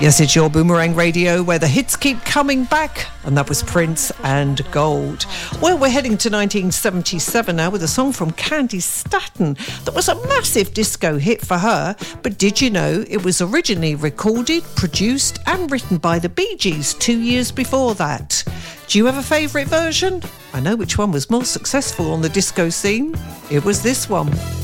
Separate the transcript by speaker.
Speaker 1: Yes, it's your Boomerang Radio where the hits keep coming back, and that was Prince and Gold. Well, we're heading to 1977 now with a song from Candy Staton that was a massive disco hit for her, but did you know it was originally recorded, produced and written by the Bee Gees 2 years before that? Do you have a favourite version? I know which one was more successful on the disco scene. It was this one.